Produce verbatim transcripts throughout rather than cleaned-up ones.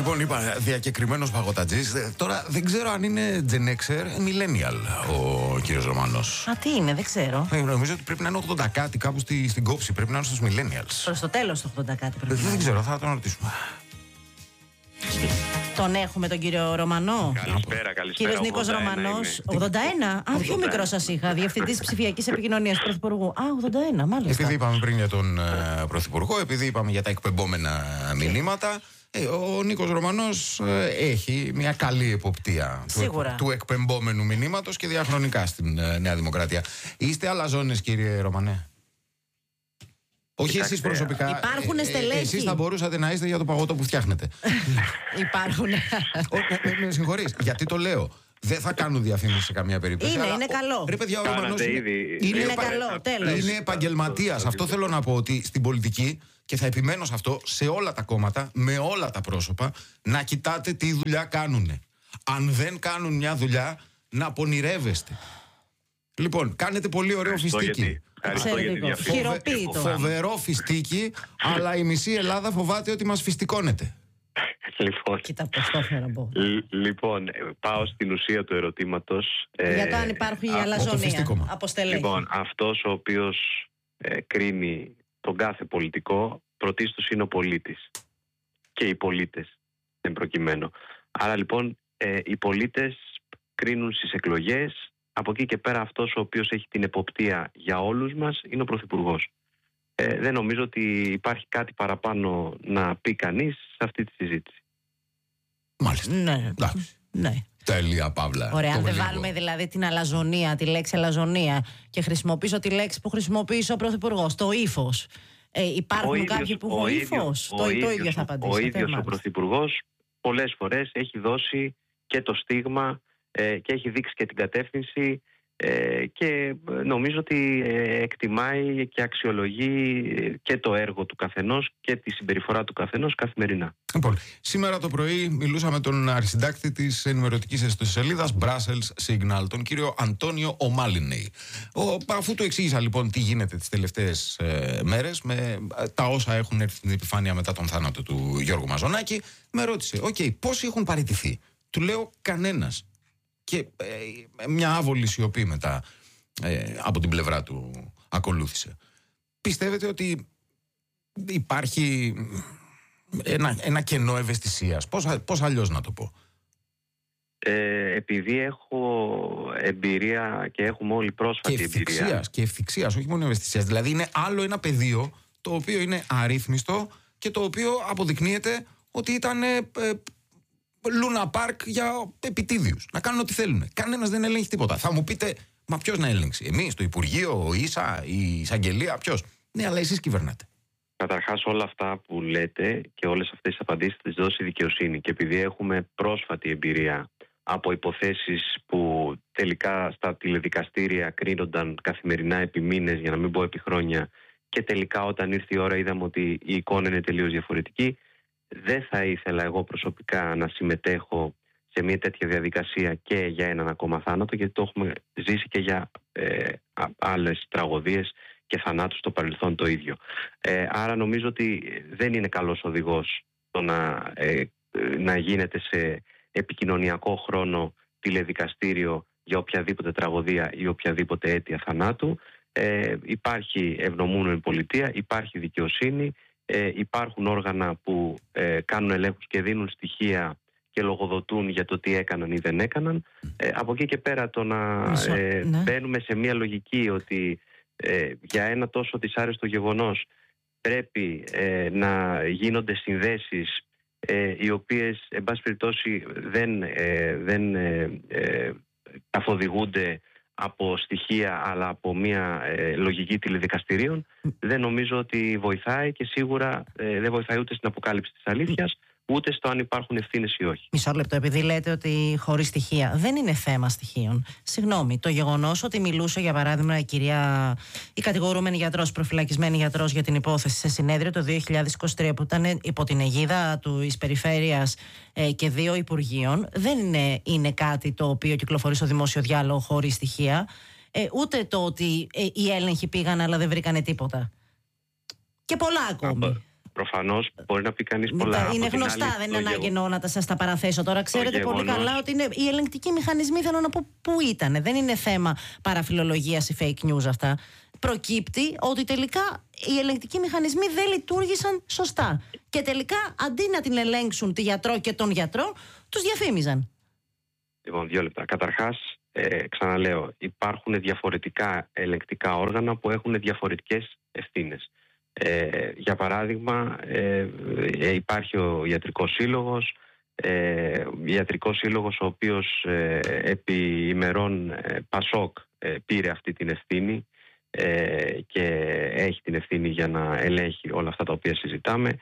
Λοιπόν, είπα διακεκριμένος παγωτατζής. Τώρα δεν ξέρω αν είναι Gen Xer, millennial ο κύριος Ρωμανός. Α, τι είναι, δεν ξέρω. Ε, νομίζω ότι πρέπει να είναι ογδόντα κάτι κάπου στη, στην κόψη. Πρέπει να είναι στους millennials. Προς το τέλος του ογδόντα κάτι πρέπει. Δεν, δεν ξέρω, θα τον ρωτήσουμε. Τον έχουμε τον κύριο Ρωμανό. Καλησπέρα, καλησπέρα. Κύριος Νίκος Ρωμανός. ογδόντα ένα. Α, πιο μικρό σας είχα. Διευθυντής ψηφιακής επικοινωνίας του Πρωθυπουργού. Α, ογδόντα ένα, μάλιστα. Επειδή είπαμε πριν για τον ε, Πρωθυπουργό, επειδή είπαμε για τα εκπεμπόμενα μηνύματα, ε, ο Νίκος Ρωμανός ε, έχει μια καλή εποπτεία του, του εκπεμπόμενου μηνύματος και διαχρονικά στην ε, Νέα Δημοκρατία. Είστε αλαζόνες, κύριε Ρωμανέ? Όχι εσείς προσωπικά. Υπάρχουν στελέχη. Ε, εσείς θα μπορούσατε να είστε για το παγωτό που φτιάχνετε. Υπάρχουν. Με συγχωρείς, γιατί το λέω. Δεν θα κάνουν διαφήμιση σε καμία περίπτωση. Είναι, είναι καλό. Ρε παιδιά, ο Ρωμανός είναι, είναι, είναι καλό, τέλος. Είναι επαγγελματίας. Αυτό θέλω να πω, ότι στην πολιτική, και θα επιμένω σε αυτό, σε όλα τα κόμματα, με όλα τα πρόσωπα, να κοιτάτε τι δουλειά κάνουν. Αν δεν κάνουν μια δουλειά, να πονηρεύεστε. Λοιπόν, κάνετε πολύ ωραίο φιστίκι. Χειροποίητο. Φοβερό φιστίκι, αλλά η μισή Ελλάδα φοβάται ότι μας φιστικώνεται. Λοιπόν, Κοίτα, πώς το έφερα να πω. Λοιπόν, πάω στην ουσία του ερωτήματος. Για το αν υπάρχει η αλαζονία από στελέχη. Λοιπόν, αυτός ο οποίος ε, κρίνει τον κάθε πολιτικό, πρωτίστως είναι ο πολίτης. Και οι πολίτες, εν προκειμένου. Άρα λοιπόν, ε, οι πολίτες κρίνουν στις εκλογές. Από εκεί και πέρα αυτός ο οποίος έχει την εποπτεία για όλους μας είναι ο Πρωθυπουργός. Ε, δεν νομίζω ότι υπάρχει κάτι παραπάνω να πει κανείς σε αυτή τη συζήτηση. Μάλιστα. Ναι. ναι. Τέλεια, Παύλα. Ωραία, αν δεν βάλουμε δηλαδή την αλαζονία, τη λέξη αλαζονία, και χρησιμοποιήσω τη λέξη που χρησιμοποιήσει ο Πρωθυπουργός, το ύφος. Ε, υπάρχουν ίδιος, κάποιοι που έχουν ύφος. Το, ίδιος, το ίδιο θα απαντήσω. Ο ίδιος ο Πρωθυπουργός πολλές φορές έχει δώσει και το στίγμα ε, και έχει δείξει και την κατεύθυνση ε, και νομίζω ότι ε, εκτιμάει και αξιολογεί και το έργο του καθενός και τη συμπεριφορά του καθενός καθημερινά. Λοιπόν, σήμερα το πρωί μιλούσα με τον αρχισυντάκτη της ενημερωτικής ιστοσελίδας Brussels Signal, τον κύριο Αντώνιο Ομάλινεϊ. Αφού του εξήγησα λοιπόν τι γίνεται τις τελευταίες ε, μέρες με ε, τα όσα έχουν έρθει στην επιφάνεια μετά τον θάνατο του Γιώργου Μαζονάκη, με ρώτησε, οκ, okay, πόσοι έχουν παραιτηθεί? Του λέω κανένας. Και ε, μια άβολη σιωπή μετά ε, από την πλευρά του ακολούθησε. Πιστεύετε ότι υπάρχει ένα, ένα κενό ευαισθησίας? Πώς, πώς αλλιώς να το πω? Ε, επειδή έχω εμπειρία και έχουμε όλοι πρόσφατη και εμπειρία. Και ευθυξίας, όχι μόνο ευαισθησίας. Δηλαδή είναι άλλο ένα πεδίο το οποίο είναι αρρύθμιστο και το οποίο αποδεικνύεται ότι ήταν ε, ε, Λούνα Πάρκ για επιτίδιους. Να κάνουν ό,τι θέλουν. Κανένας δεν ελέγχει τίποτα. Θα μου πείτε, μα ποιος να ελέγξει? Εμείς, το Υπουργείο, ο ΙΣΑ, η Εισαγγελία, ποιος? Ναι, αλλά εσείς κυβερνάτε. Καταρχάς, όλα αυτά που λέτε και όλες αυτές τις απαντήσεις τις δώσει η δικαιοσύνη. Και επειδή έχουμε πρόσφατη εμπειρία από υποθέσεις που τελικά στα τηλεδικαστήρια κρίνονταν καθημερινά επί μήνες, για να μην πω επί χρόνια, και τελικά όταν ήρθε η ώρα είδαμε ότι η εικόνα είναι τελείως διαφορετική, δεν θα ήθελα εγώ προσωπικά να συμμετέχω σε μια τέτοια διαδικασία και για έναν ακόμα θάνατο, γιατί το έχουμε ζήσει και για ε, άλλες τραγωδίες και θανάτους στο παρελθόν το ίδιο. Ε, άρα νομίζω ότι δεν είναι καλός οδηγός το να, ε, να γίνεται σε επικοινωνιακό χρόνο τηλεδικαστήριο για οποιαδήποτε τραγωδία ή οποιαδήποτε αίτια θανάτου. Ε, υπάρχει ευνομούμενη πολιτεία, υπάρχει δικαιοσύνη, ε, υπάρχουν όργανα που ε, κάνουν ελέγχους και δίνουν στοιχεία και λογοδοτούν για το τι έκαναν ή δεν έκαναν. Ε, από εκεί και πέρα το να ε, ναι. μπαίνουμε σε μια λογική ότι ε, για ένα τόσο δυσάρεστο γεγονός πρέπει ε, να γίνονται συνδέσεις ε, οι οποίες εν πάση περιπτώσει δεν, ε, δεν ε, ε, καθοδηγούνται από στοιχεία αλλά από μια ε, λογική τηλεδικαστηρίων, δεν νομίζω ότι βοηθάει και σίγουρα ε, δεν βοηθάει ούτε στην αποκάλυψη της αλήθειας, ούτε στο αν υπάρχουν ευθύνες ή όχι. Μισό λεπτό, επειδή λέτε ότι χωρίς στοιχεία. Δεν είναι θέμα στοιχείων. Συγγνώμη, το γεγονός ότι μιλούσε για παράδειγμα η κυρία, η κατηγορούμενη γιατρός, προφυλακισμένη γιατρός για την υπόθεση σε συνέδριο το δύο χιλιάδες είκοσι τρία που ήταν υπό την αιγίδα της περιφέρειας ε, και δύο υπουργείων, δεν είναι, είναι κάτι το οποίο κυκλοφορεί στο δημόσιο διάλογο χωρίς στοιχεία. Ε, ούτε το ότι ε, οι έλεγχοι πήγαν αλλά δεν βρήκανε τίποτα. Και πολλά ακόμη. Προφανώς μπορεί να πει κανείς πολλά. Είναι γνωστά, άλλη, δεν είναι ανάγκη εννοώ να τα σας τα παραθέσω τώρα. Ξέρετε πολύ καλά ότι είναι, οι ελεγκτικοί μηχανισμοί, θέλω να πω, πού ήταν. Δεν είναι θέμα παραφιλολογίας ή fake news αυτά. Προκύπτει ότι τελικά οι ελεγκτικοί μηχανισμοί δεν λειτουργήσαν σωστά. Και τελικά αντί να την ελέγξουν τη γιατρό και τον γιατρό, τους διαφήμιζαν. Λοιπόν, δύο λεπτά. Καταρχάς, ε, ξαναλέω, υπάρχουν διαφορετικά ελεγκτικά όργανα που έχουν διαφορετικές ευθύνες. Ε, για παράδειγμα, ε, ε, υπάρχει ο Ιατρικός Σύλλογος, ε, Ιατρικός Σύλλογος ο οποίος ε, επί ημερών ε, Πασόκ ε, πήρε αυτή την ευθύνη ε, και έχει την ευθύνη για να ελέγχει όλα αυτά τα οποία συζητάμε.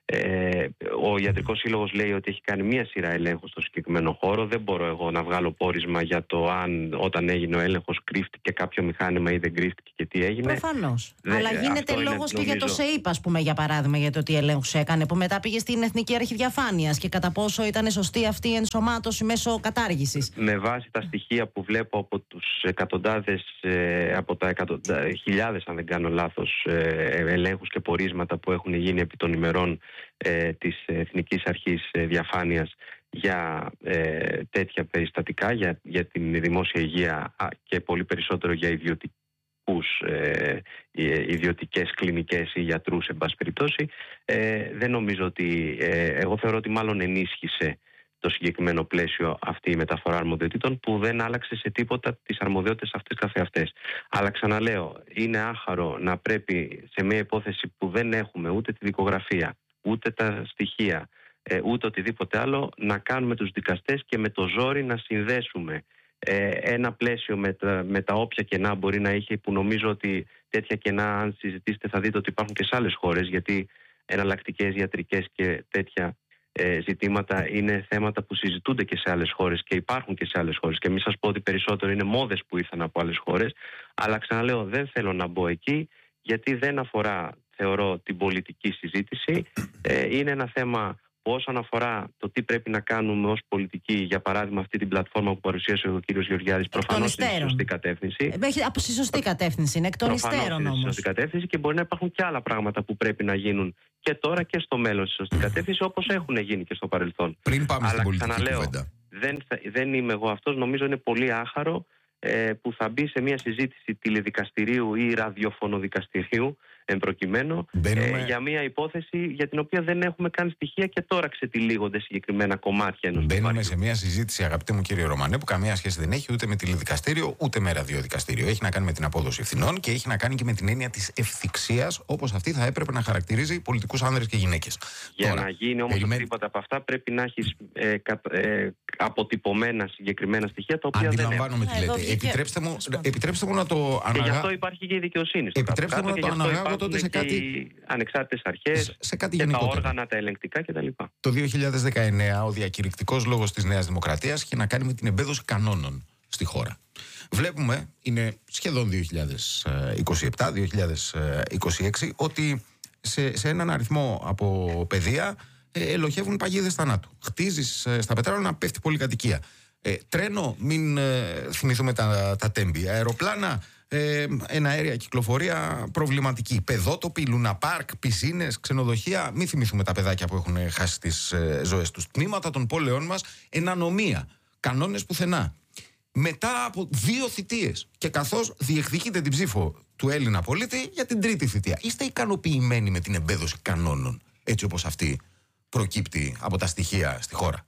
Ε, ο Ιατρικός Σύλλογος λέει ότι έχει κάνει μία σειρά ελέγχους στο συγκεκριμένο χώρο. Δεν μπορώ εγώ να βγάλω πόρισμα για το αν όταν έγινε ο έλεγχος κρύφτηκε κάποιο μηχάνημα ή δεν κρύφτηκε και τι έγινε. Προφανώς. Αλλά γίνεται λόγος είναι, και νομίζω... για το ΣΕΙΠ, ας πούμε, για παράδειγμα, για το τι ελέγχους έκανε, που μετά πήγε στην Εθνική Αρχή Διαφάνειας και κατά πόσο ήταν σωστή αυτή η ενσωμάτωση μέσω κατάργησης. Με βάση τα στοιχεία που βλέπω από τους εκατοντάδες, από τα εκατοντάδες, χιλιάδες, αν δεν κάνω λάθος, ελέγχους και πορίσματα που έχουν γίνει επί των ημερών Ε, της Εθνικής Αρχής Διαφάνειας για ε, τέτοια περιστατικά, για, για την δημόσια υγεία και πολύ περισσότερο για ιδιωτικούς, ε, ιδιωτικές κλινικές ή γιατρούς, εν πάση περιπτώσει, ε, δεν νομίζω ότι, ε, εγώ θεωρώ ότι μάλλον ενίσχυσε το συγκεκριμένο πλαίσιο αυτή η μεταφορά αρμοδιοτήτων, που δεν άλλαξε σε τίποτα τις αρμοδιότητες αυτές καθεαυτές. Αλλά ξαναλέω, είναι άχαρο να πρέπει σε μια υπόθεση που δεν έχουμε ούτε τη δικογραφία, ούτε τα στοιχεία, ε, ούτε οτιδήποτε άλλο, να κάνουμε τους δικαστές και με το ζόρι να συνδέσουμε ε, ένα πλαίσιο με τα, με τα όποια κενά μπορεί να είχε, που νομίζω ότι τέτοια κενά, αν συζητήσετε, θα δείτε ότι υπάρχουν και σε άλλες χώρες, γιατί εναλλακτικές ιατρικές και τέτοια ε, ζητήματα είναι θέματα που συζητούνται και σε άλλες χώρες και υπάρχουν και σε άλλες χώρες. Και μην σας πω ότι περισσότερο είναι μόδες που ήρθαν από άλλες χώρες, αλλά ξαναλέω, δεν θέλω να μπω εκεί, γιατί δεν αφορά, θεωρώ, την πολιτική συζήτηση. Ε, είναι ένα θέμα που όσον αφορά το τι πρέπει να κάνουμε ως πολιτική, για παράδειγμα αυτή την πλατφόρμα που παρουσίασε ο κύριος Γεωργιάδης, προφανώς είναι στη σωστή κατεύθυνση. Έχει από τη σωστή κατεύθυνση, είναι εκ των υστέρων όμως. Στη σωστή κατεύθυνση, και μπορεί να υπάρχουν και άλλα πράγματα που πρέπει να γίνουν και τώρα και στο μέλλον στη σωστή κατεύθυνση, όπως έχουν γίνει και στο παρελθόν. Πριν πάμε Αλλά στην πολιτική ξαναλέω, κουβέντα. Δεν, δεν είμαι εγώ αυτός, νομίζω είναι πολύ άχαρο ε, που θα μπει σε μια συζήτηση τηλεδικαστηρίου ή ραδιοφωνοδικαστηρίου εν προκειμένου, ε, για μια υπόθεση για την οποία δεν έχουμε καν στοιχεία και τώρα ξετυλίγονται συγκεκριμένα κομμάτια ενός. Μπαίνουμε σε μια συζήτηση, αγαπητέ μου κύριε Ρωμανέ, που καμία σχέση δεν έχει ούτε με τηλεδικαστήριο ούτε με ραδιοδικαστήριο. Έχει να κάνει με την απόδοση ευθυνών και έχει να κάνει και με την έννοια της ευθυξίας, όπως αυτή θα έπρεπε να χαρακτηρίζει πολιτικούς άνδρες και γυναίκες. Για τώρα, να γίνει όμως περιμέ... οτιδήποτε από αυτά, πρέπει να έχει ε, κα, ε, αποτυπωμένα συγκεκριμένα στοιχεία, τα οποία δεν έχουν. Αντιλαμβάνομαι τι λέτε. Επιτρέψτε μου, επιτρέψτε μου να το αναγάγω. Και γι' αυτό υπάρχει και η δικαιοσύνη. Επιτρέψτε μου να το αναγάγω τότε σε κάτι. Οι ανεξάρτητες αρχές σε κάτι και γενικότερο. Τα όργανα, τα ελεγκτικά κτλ. Το δύο χιλιάδες δεκαεννέα ο διακηρυκτικός λόγος της Νέας Δημοκρατίας είχε να κάνει με την εμπέδωση κανόνων στη χώρα. Βλέπουμε, είναι σχεδόν δύο χιλιάδες είκοσι επτά δύο χιλιάδες είκοσι έξι, ότι σε, σε έναν αριθμό από παιδεία ε, ελοχεύουν παγίδες θανάτου. Χτίζεις ε, στα πετράλαινα, πέφτει πολυκατοικία. Ε, τρένο, μην ε, θυμηθούμε τα, τα τέμπη. Αεροπλάνα, ε, εναέρια κυκλοφορία προβληματική. Παιδότοποι, λουναπάρκ, πισίνες, ξενοδοχεία. Μην θυμηθούμε τα παιδάκια που έχουν χάσει τις ε, ζωές τους. Τμήματα των πόλεων μας, ενανομία. Κανόνες πουθενά. Μετά από δύο θητείες και καθώς διεκδικείτε την ψήφο του Έλληνα πολίτη για την τρίτη θητεία, είστε ικανοποιημένοι με την εμπέδωση κανόνων έτσι όπως αυτή προκύπτει από τα στοιχεία στη χώρα?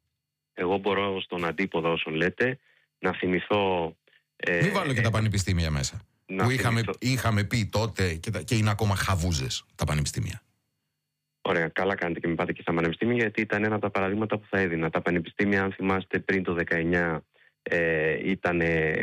Εγώ μπορώ στον αντίποδα όσων λέτε να θυμηθώ. Ε, Μην βάλω και τα πανεπιστήμια μέσα. Που είχαμε, θυμηθώ... είχαμε πει τότε και, τα, και είναι ακόμα χαβούζες τα πανεπιστήμια. Ωραία, καλά κάνετε και με πάτε και στα πανεπιστήμια, γιατί ήταν ένα από τα παραδείγματα που θα έδινα. Τα πανεπιστήμια, αν θυμάστε, πριν το δεκαεννιά ε, ήταν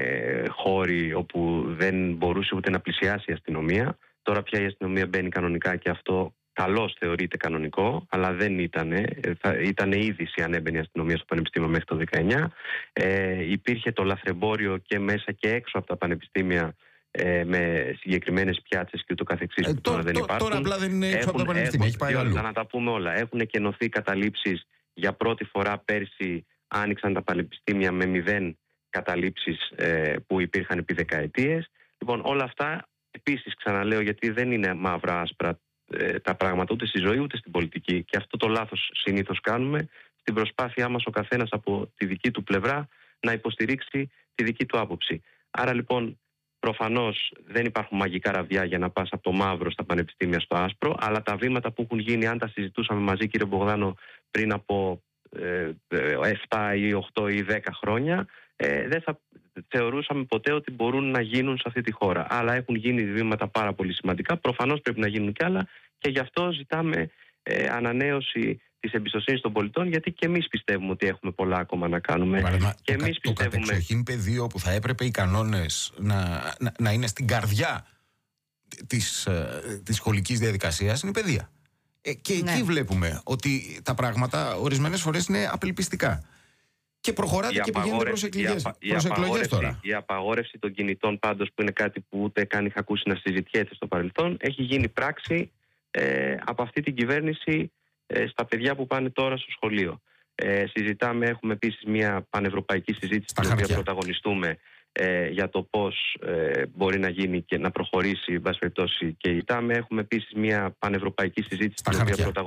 χώροι όπου δεν μπορούσε ούτε να πλησιάσει η αστυνομία. Τώρα πια η αστυνομία μπαίνει κανονικά και αυτό καλώς θεωρείται κανονικό, αλλά δεν ήτανε. Θα, ήτανε είδηση αν έμπαινε η αστυνομία στο πανεπιστήμιο μέχρι το δεκαεννιά. Ε, υπήρχε το λαθρεμπόριο και μέσα και έξω από τα πανεπιστήμια, ε, με συγκεκριμένες πιάτσες και ούτω καθεξής, ε, που τώρα δεν υπάρχουν. Τώρα απλά δεν είναι έξω έχουν, από τα πανεπιστήμια, έχει πάει αλλού. Να τα πούμε όλα. Έχουν κενωθεί καταλήψεις. Για πρώτη φορά πέρσι άνοιξαν τα πανεπιστήμια με μηδέν καταλήψεις ε, που υπήρχαν επί δεκαετίες. Λοιπόν, όλα αυτά επίσης ξαναλέω, γιατί δεν είναι μαύρα άσπρα ε, τα πράγματα ούτε στη ζωή ούτε στην πολιτική. Και αυτό το λάθος συνήθως κάνουμε στην προσπάθειά μας ο καθένας από τη δική του πλευρά να υποστηρίξει τη δική του άποψη. Άρα λοιπόν προφανώς δεν υπάρχουν μαγικά ραβδιά για να πας από το μαύρο στα πανεπιστήμια στο άσπρο, αλλά τα βήματα που έχουν γίνει, αν τα συζητούσαμε μαζί κύριε Μπογδάνο πριν από ε, επτά ή οκτώ ή δέκα χρόνια, ε, δεν θα θεωρούσαμε ποτέ ότι μπορούν να γίνουν σε αυτή τη χώρα. Αλλά έχουν γίνει βήματα πάρα πολύ σημαντικά, προφανώς πρέπει να γίνουν κι άλλα και γι' αυτό ζητάμε ε, ανανέωση της εμπιστοσύνης των πολιτών, γιατί και εμείς πιστεύουμε ότι έχουμε πολλά ακόμα να κάνουμε. Παραδείγμα, και το, εμείς το πιστεύουμε... κατεξοχήν πεδίο που θα έπρεπε οι κανόνες να, να, να είναι στην καρδιά της, της σχολικής διαδικασίας είναι η παιδεία. Ε, και ναι. εκεί βλέπουμε ότι τα πράγματα ορισμένες φορές είναι απελπιστικά. Και προχωράτε και πηγαίνετε προς εκλογές, η, προς εκλογές τώρα. Η απαγόρευση των κινητών πάντως, που είναι κάτι που ούτε καν είχα ακούσει να συζητιέται στο παρελθόν, έχει γίνει πράξη ε, από αυτή την κυβέρνηση ε, στα παιδιά που πάνε τώρα στο σχολείο. Ε, συζητάμε, έχουμε επίσης μια πανευρωπαϊκή συζήτηση στην οποία πρωταγωνιστούμε ε, για το πώς ε, μπορεί να γίνει και να προχωρήσει, εν πάση περιπτώσει, και ζητάμε. Έχουμε επίσης μια πανευρωπαϊκή συζήτηση στην οποία πρωταγωνιστούμε.